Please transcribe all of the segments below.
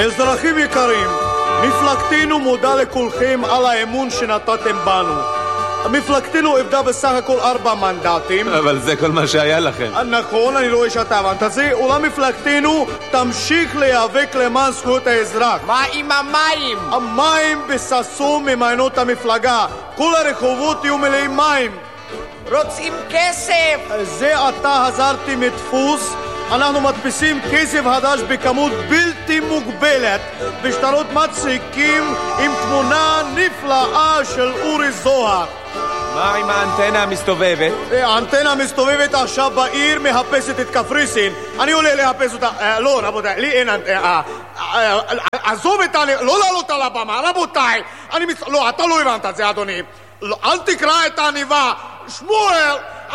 אזרחים יקרים, מפלגתנו מודה לכולכם על האמון שנתתם בנו. מפלגתנו עבדה בסך הכל 4 מנדטים. אבל זה כל מה שהיה לכם. נכון, אני רואה שאתה הבנת את זה. אולם מפלגתנו תמשיך להיאבק למען זכויות האזרח. מה עם המים? המים בששון ממיינות המפלגה. כל הרחובות יהיו מלאים מים. רוצים כסף. זה עתה חזרתי מדפוס. אנחנו מדפיסים כסף חדש בכמות בלתי מוגבלת בשטרות מצחיקים עם תמונה נפלאה של אורי זוהר. מה עם האנטנה המסתובבת? האנטנה המסתובבת עכשיו בעיר מחפשת את קפריסין. אני עולה לחפש אותה. לא, רבותיי, לי אין אנטנה. עזוב את לא לעלות על הבמה, רבותיי. לא, אתה לא הבנת את זה, אדוני. אל תקרא את העניבה. שמואל,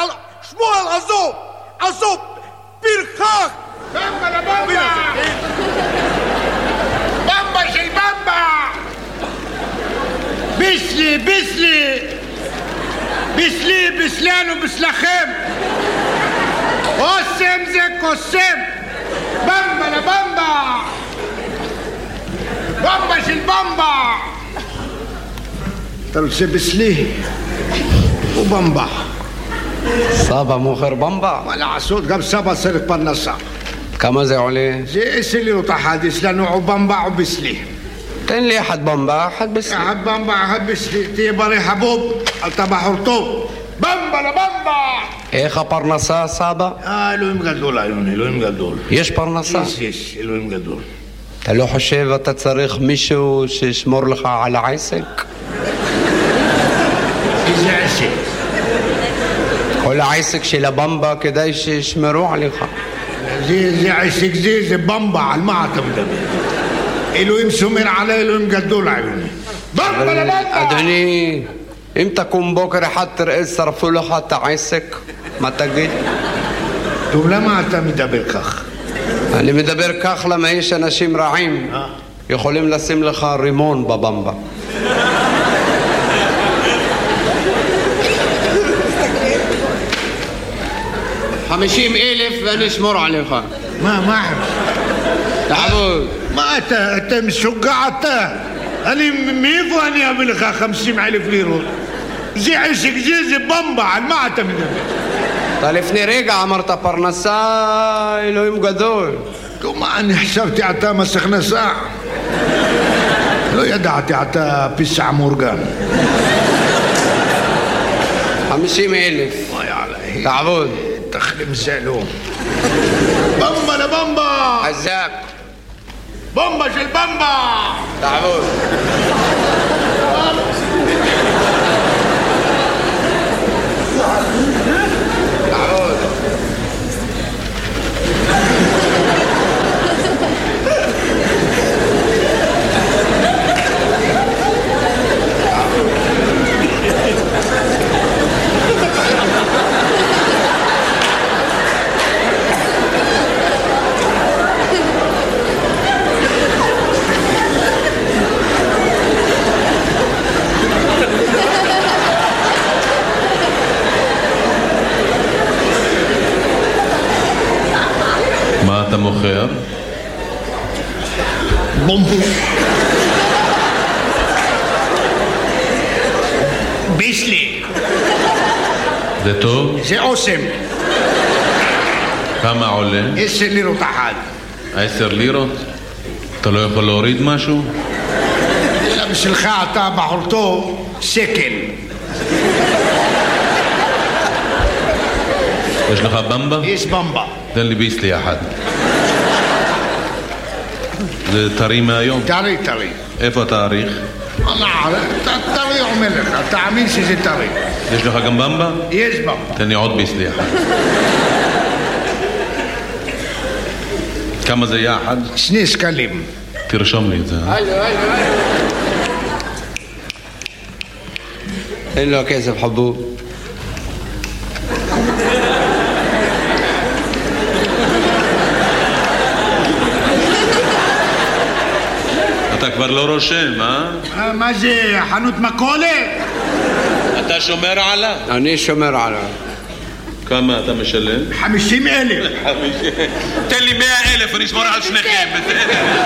עזוב. פרחח! במבה לבמבה! במבה של במבה! בסלנו בסלכם! קוסם זה קוסם! במבה לבמבה! במבה של במבה! אתה רוצה בסלי? ובמבה. סבא מוכר במבה? מה לעשות, גם סבא צריך פרנסה. כמה זה עולה? זה 10 לירות אחד, יש לנו או במבה או בסלי. תן לי 1 במבה, 1 בסלי. 1 במבה, 1 בסלי. תהיה בריא חבוב, אתה בחור טוב. במבה לבמבה! איך הפרנסה, סבא? אלוהים גדול, אלוהים גדול. יש פרנסה? יש, אלוהים גדול. אתה לא חושב אתה צריך מישהו שישמור לך על העסק? איזה עסק? כל העסק של הבמבה כדאי שישמרו עליך. זה עסק זה במבה, על מה אתה מדבר? אלוהים שומר עלי, אלוהים גדול עלינו. במבה לבמבה! אדוני, אם תקום בוקר אחד תראה שרפו לך את העסק, מה תגיד? טוב, למה אתה מדבר כך? אני מדבר כך למה יש אנשים רעים יכולים לשים לך רימון בבמבה. 50,000 ואני אשמור עליך. מה? תעבוד. מה אתה משוגע אתה? מאיפה אני אביא לך 50,000 לירות? זה עסק, זה במבה, על מה אתה מדבר? אתה לפני רגע אמרת פרנסה, אלוהים גדול. מה, אני חשבתי אתה מס הכנסה. לא ידעתי אתה פיסע מורגן. 50,000. תעבוד. תחלים זלום. במבה לבמבה! חזק. במבה של במבה! תעבוד. תעבוד. מה אתה מוכר? בומבו. ביסלי. זה טוב? זה אוסם. כמה עולה? 10 לירות אחד. 10 לירות? אתה לא יכול להוריד משהו? אלא בשבילך אתה בחור טוב, שקל. יש לך במבה? יש במבה. תן לי ביסלי אחד. זה טרי מהיום? טרי. איפה התאריך? טרי אומר לך, תאמין שזה טרי. יש לך גם במבה? יש במבה. תן לי עוד ביסלי אחד. כמה זה יחד? 2 שקלים. תרשום לי את זה. אין לו כסף חבוב. אתה כבר לא רושם, אה? מה זה, חנות מכולת? אתה שומר עליו? אני שומר עליו. כמה אתה משלם? 50,000. תן לי 100,000, אני אשמור על שניכם.